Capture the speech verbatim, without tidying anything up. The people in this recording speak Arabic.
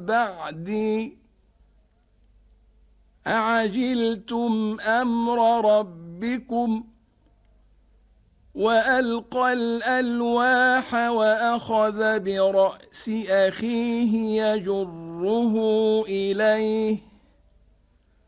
بعدي أعجلتم أمر ربكم وألقى الألواح وأخذ برأس أخيه يجره إليه